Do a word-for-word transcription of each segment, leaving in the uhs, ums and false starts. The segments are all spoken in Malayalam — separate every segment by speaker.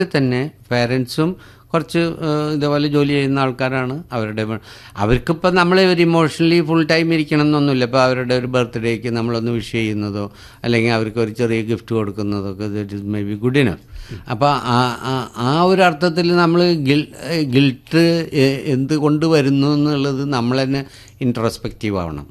Speaker 1: തന്നെ പേരൻസും കുറച്ച് ഇതേപോലെ ജോലി ചെയ്യുന്ന ആൾക്കാരാണ്. അവരുടെ അവർക്കിപ്പോൾ നമ്മളെ ഒരു ഇമോഷണലി ഫുൾ ടൈം ഇരിക്കണം എന്നൊന്നുമില്ല. ഇപ്പോൾ അവരുടെ ഒരു ബർത്ത്ഡേക്ക് നമ്മളൊന്ന് വിഷ് ചെയ്യുന്നതോ അല്ലെങ്കിൽ അവർക്ക് ഒരു ചെറിയ gift കൊടുക്കുന്നതൊക്കെ that is may be good enough. അപ്പോൾ ആ ഒരു അർത്ഥത്തിൽ നമ്മൾ ഗിൽ ഗിൽട്ട് എന്ത് വരുന്നു എന്നുള്ളത് നമ്മൾ തന്നെ ഇൻട്രോസ്പെക്റ്റീവ് ആവണം.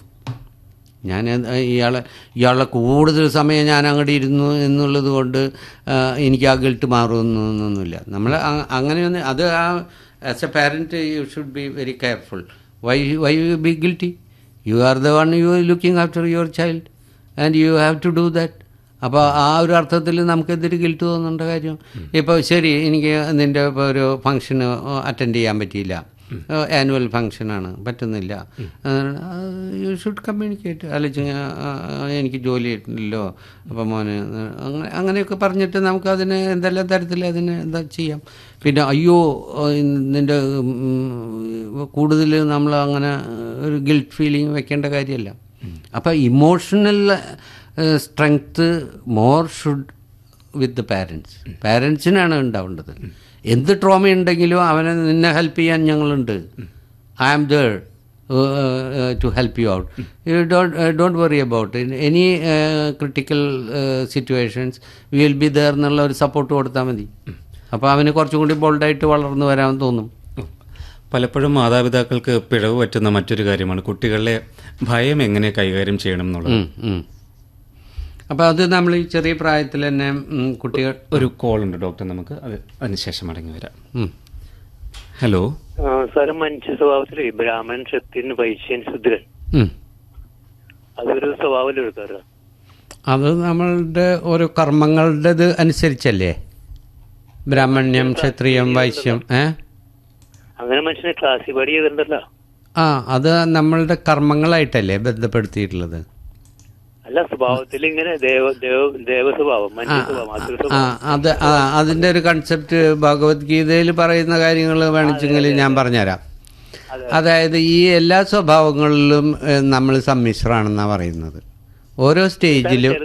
Speaker 1: ഞാൻ ഇയാളെ ഇയാളെ കൂടുതൽ സമയം ഞാൻ അങ്ങോട്ട് ഇരുന്നു എന്നുള്ളത് കൊണ്ട് എനിക്ക് ആ ഗിൽട്ട് മാറുമെന്നൊന്നുമില്ല. നമ്മൾ അങ്ങനെയൊന്നും അത് ആ as A parent you should be very careful. Y why you B guilty? You are the one you are looking after your child and you have to do that. അപ്പോൾ ആ ഒരു അർത്ഥത്തിൽ നമുക്കെന്തൊരു ഗിൽറ്റ് തോന്നേണ്ട കാര്യം? ഇപ്പോൾ ശരി, എനിക്ക് നിൻ്റെ ഇപ്പോൾ ഒരു ഫംഗ്ഷന് അറ്റൻഡ് ചെയ്യാൻ പറ്റിയില്ല, ആനുവൽ ഫംഗ്ഷനാണ്, പറ്റുന്നില്ല, യു ഷുഡ് കമ്മ്യൂണിക്കേറ്റ്. അല്ലെങ്കിൽ എനിക്ക് ജോലി ഇല്ലല്ലോ അപ്പം മോന് അങ്ങനെ അങ്ങനെയൊക്കെ പറഞ്ഞിട്ട് നമുക്ക് അതിന് എന്തെല്ലാം തരത്തിൽ അതിന് എന്താ ചെയ്യാം. പിന്നെ അയ്യോ നിൻ്റെ കൂടുതൽ നമ്മൾ അങ്ങനെ ഒരു ഗിൽറ്റ് ഫീലിംഗ് വെക്കേണ്ട കാര്യമല്ല. അപ്പോൾ emotional strength more should with the parents. പാരൻസിനാണ് ഉണ്ടാവേണ്ടത്. എന്ത് ട്രോമ ഉണ്ടെങ്കിലും അവനെ നിന്നെ ഹെൽപ്പ് ചെയ്യാൻ ഞങ്ങളുണ്ട്. I am there to help you out. You don't don't worry about any critical situations we will be there എന്നുള്ള ഒരു സപ്പോർട്ട് കൊടുത്താൽ മതി. അപ്പോൾ അവന് കുറച്ചും കൂടി ബോൾഡായിട്ട് വളർന്നു വരാൻ തോന്നും.
Speaker 2: പലപ്പോഴും മാതാപിതാക്കൾക്ക് പിഴവ് പറ്റുന്ന മറ്റൊരു കാര്യമാണ് കുട്ടികളെ ഭയം എങ്ങനെ കൈകാര്യം ചെയ്യണം എന്നുള്ളത്.
Speaker 1: അപ്പോൾ അത് നമ്മൾ ഈ ചെറിയ പ്രായത്തിൽ തന്നെ കുട്ടികൾ.
Speaker 2: ഒരു കോൾ ഉണ്ട് ഡോക്ടർ, നമുക്ക് അത് അതിനുശേഷം മടങ്ങി വരാം. ഹലോ
Speaker 3: സാർ, മനുഷ്യ സ്വഭാവത്തില് ബ്രാഹ്മണൻ, ക്ഷത്രിയൻ, വൈശ്യൻ, ശൂദ്രൻ അതൊരു സ്വഭാവം എടുക്കാറ്.
Speaker 1: അത് നമ്മളുടെ ഓരോ കർമ്മങ്ങളുടേത് അനുസരിച്ചല്ലേ ബ്രാഹ്മണ്യം, ക്ഷത്രിയം, വൈശ്യം. ഏ
Speaker 3: അങ്ങനെ മനുഷ്യനെ ക്ലാസിഫൈ ചെയ്തിട്ടുണ്ടല്ലോ.
Speaker 1: ആ അത് നമ്മളുടെ കർമ്മങ്ങളായിട്ടല്ലേ ബന്ധപ്പെടുത്തിയിട്ടുള്ളത്.
Speaker 3: അല്ല, സ്വഭാവത്തിൽ ഇങ്ങനെ ദേവ ദേവ സ്വഭാവം, മനുഷ്യ സ്വഭാവം.
Speaker 1: അത് അതിൻ്റെ ഒരു കൺസെപ്റ്റ് ഭഗവത്ഗീതയിൽ പറയുന്ന കാര്യങ്ങൾ വേണിച്ചെങ്കിൽ ഞാൻ പറഞ്ഞുതരാം. അതായത് ഈ എല്ലാ സ്വഭാവങ്ങളിലും നമ്മൾ സമ്മിശ്രമാണെന്നാണ് പറയുന്നത്. ഓരോ സ്റ്റേജിലും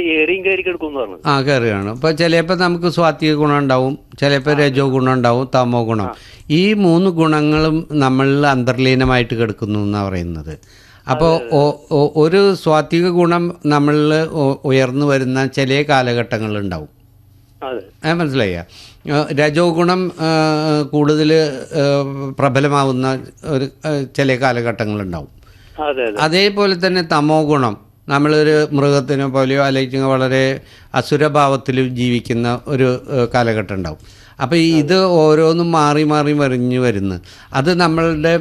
Speaker 1: ആ കയറി കാണും. ഇപ്പോൾ ചിലപ്പോൾ നമുക്ക് സ്വാത്വിക ഗുണം ഉണ്ടാവും, ചിലപ്പോൾ രജോ ഗുണം ഉണ്ടാവും, തമോ ഗുണം. ഈ മൂന്ന് ഗുണങ്ങളും നമ്മളിൽ അന്തർലീനമായിട്ട് കിടക്കുന്നു എന്നാണ് പറയുന്നത്. അപ്പോൾ ഒരു സ്വാത്വിക ഗുണം നമ്മളിൽ ഉയർന്നു വരുന്ന ചില കാലഘട്ടങ്ങളുണ്ടാവും. മനസ്സിലായ രജോ ഗുണം കൂടുതൽ പ്രബലമാവുന്ന ഒരു ചില കാലഘട്ടങ്ങളുണ്ടാവും. അതേപോലെ തന്നെ തമോ ഗുണം നമ്മളൊരു മൃഗത്തിനെ പോലെയോ അല്ലെങ്കിൽ വളരെ അസുരഭാവത്തിൽ ജീവിക്കുന്ന ഒരു കാലഘട്ടം ഉണ്ടാവും. അപ്പോൾ ഇത് ഓരോന്നും മാറി മാറി വരിഞ്ഞു വരുന്നു. അത് നമ്മളുടെ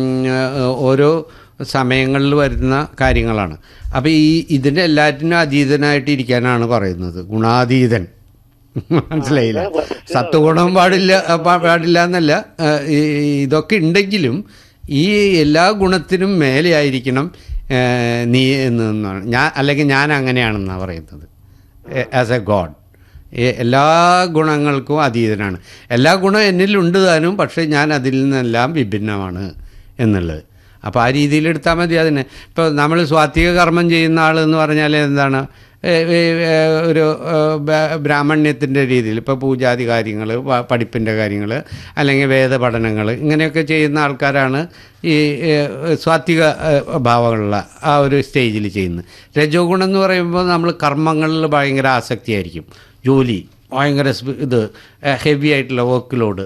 Speaker 1: ഓരോ സമയങ്ങളിൽ വരുന്ന കാര്യങ്ങളാണ്. അപ്പോൾ ഈ ഇതിൻ്റെ എല്ലാറ്റിനും അതീതനായിട്ട് ഇരിക്കാനാണ് പറയുന്നത്, ഗുണാതീതൻ. മനസ്സിലായില്ല? സത്വഗുണം പാടില്ല പാടില്ല എന്നല്ല, ഇതൊക്കെ ഉണ്ടെങ്കിലും ഈ എല്ലാ ഗുണത്തിനും മേലെയായിരിക്കണം നീ എന്നാണ് ഞാൻ, അല്ലെങ്കിൽ ഞാൻ അങ്ങനെയാണെന്നാണ് പറയുന്നത്. ആസ് എ ഗോഡ് എല്ലാ ഗുണങ്ങൾക്കും അതീതനാണ്. എല്ലാ ഗുണം എന്നിലുണ്ട് താനും, പക്ഷേ ഞാൻ അതിൽ നിന്നെല്ലാം വിഭിന്നമാണ് എന്നുള്ളത്. അപ്പോൾ ആ രീതിയിൽ എടുത്താൽ മതി അതിനെ. ഇപ്പോൾ നമ്മൾ സ്വാത്വിക കർമ്മം ചെയ്യുന്ന ആൾ എന്ന് പറഞ്ഞാൽ എന്താണ്, ഒരു ബ്രാഹ്മണ്യത്തിൻ്റെ രീതിയിൽ ഇപ്പോൾ പൂജാതി കാര്യങ്ങൾ, പഠിപ്പിൻ്റെ കാര്യങ്ങൾ, അല്ലെങ്കിൽ വേദപഠനങ്ങൾ, ഇങ്ങനെയൊക്കെ ചെയ്യുന്ന ആൾക്കാരാണ് ഈ സ്വാത്വിക ഭാവമുള്ള ആ ഒരു സ്റ്റേജിൽ ചെയ്യുന്നത്. രജോ ഗുണം എന്ന് പറയുമ്പോൾ നമ്മൾ കർമ്മങ്ങളിൽ ഭയങ്കര ആസക്തിയായിരിക്കും, ജോലി ഭയങ്കര ഇത് ഹെവി ആയിട്ടുള്ള വർക്ക് ലോഡ്.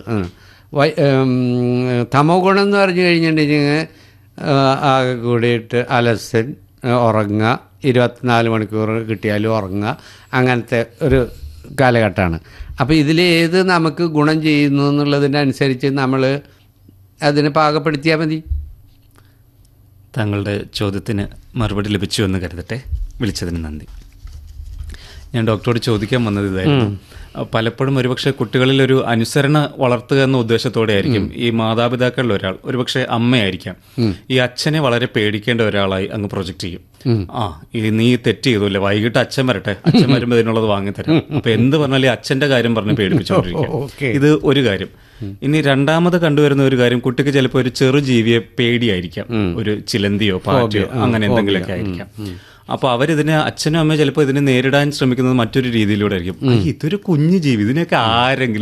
Speaker 1: തമോ ഗുണം എന്ന് പറഞ്ഞു കഴിഞ്ഞിട്ടുണ്ടെങ്കിൽ ആകെ കൂടിയിട്ട് അലസൻ, ഉറങ്ങുക, ഇരുപത്തിനാല് മണിക്കൂർ കിട്ടിയാലും ഉറങ്ങുക, അങ്ങനത്തെ ഒരു കാലഘട്ടമാണ്. അപ്പോൾ ഇതിലേത് നമുക്ക് ഗുണം ചെയ്യുന്നു എന്നുള്ളതിനനുസരിച്ച് നമ്മൾ അതിനെ പാകപ്പെടുത്തിയാൽ മതി.
Speaker 2: താങ്കളുടെ ചോദ്യത്തിന് മറുപടി ലഭിച്ചു എന്ന് കരുതട്ടെ. വിളിച്ചതിന് നന്ദി. ഞാൻ ഡോക്ടറോട് ചോദിക്കാൻ വന്നത് ഇതായിരുന്നു. പലപ്പോഴും ഒരുപക്ഷെ കുട്ടികളിൽ ഒരു അനുസരണ വളർത്തുക എന്ന ഉദ്ദേശത്തോടെ ആയിരിക്കും ഈ മാതാപിതാക്കളിൽ ഒരാൾ, ഒരുപക്ഷെ അമ്മയായിരിക്കാം, ഈ അച്ഛനെ വളരെ പേടിക്കേണ്ട ഒരാളായി അങ്ങ് പ്രൊജക്റ്റ് ചെയ്യും. ആ ഈ നീ തെറ്റ് ചെയ്തല്ലേ, വൈകിട്ട് അച്ഛൻ വരട്ടെ, അച്ഛൻ വരുമ്പോൾ ഇതിനുള്ളത് വാങ്ങിത്തരാം. അപ്പൊ എന്ത് പറഞ്ഞാൽ ഈ അച്ഛൻ്റെ കാര്യം പറഞ്ഞ് പേടിപ്പിച്ചുകൊണ്ടിരിക്കുക. ഇത് ഒരു കാര്യം. ഇനി രണ്ടാമത് കണ്ടുവരുന്ന ഒരു കാര്യം, കുട്ടിക്ക് ചിലപ്പോൾ ഒരു ചെറു ജീവിയെ പേടിയായിരിക്കാം, ഒരു ചിലന്തിയോ പാറ്റയോ അങ്ങനെ എന്തെങ്കിലുമൊക്കെ ആയിരിക്കാം. അപ്പോൾ അവരിതിനെ അച്ഛനും അമ്മയും ചിലപ്പോൾ ഇതിനെ നേരിടാൻ ശ്രമിക്കുന്നത് മറ്റൊരു രീതിയിലൂടെ ആയിരിക്കും. "അയ്യ, ഇതൊരു കുഞ്ഞു ജീവി, ഇതിനെയൊക്കെ ആരെങ്കിലും